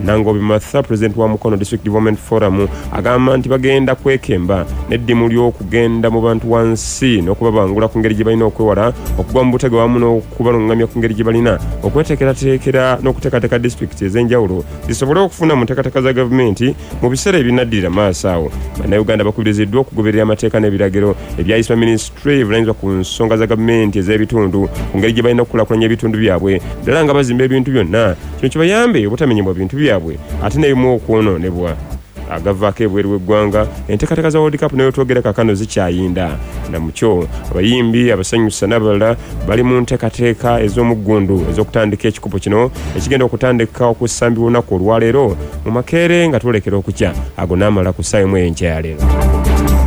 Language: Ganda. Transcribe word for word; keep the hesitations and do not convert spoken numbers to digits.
Nangobi Martha president wa Mukono District Development Forum agamba nti bagenda kwekemba n'eddimu ly'okugenda mu bantu wansi n'okubabangula ku ngeri gye balina okwewala okugwa mu butego wamu n'okubalungamya ku ngeri gye balina okweteekerateekera n'okuteekateeka district ez'enjawulo zisobole okufuna mu nteekateeka za gavumenti mu biseera ebinaddirira maaso awo. Bannayuganda bakubiriziddwa okugoberera amateeka n'ebiragiro ebyayisibwa minisitule evunaanyizibwa ku nsonga za gavumenti ez'ebitundu ku ngeri gye balina okukulaakulanya ebitundu byabwe ddala nga bazimba ebintu byonna kino kibayambe obutamenyebwa bintu byabwe ate n'ebimu okwonoonebwa. Agavaako ebweru w'eggwanga enteekateeka za World Cup nayo twogera kakano zikyayinda namukyo abayimbi abasanyusa n'abalala bali mu nteekateeka ez'omuggundu ez'okutandika ekikopo kino ekigenda okutandika okusambibwa olunaku olwaleero mu Makerere nga twolekera okukya ago n'amala ku ssaawa emu enkya ya leero.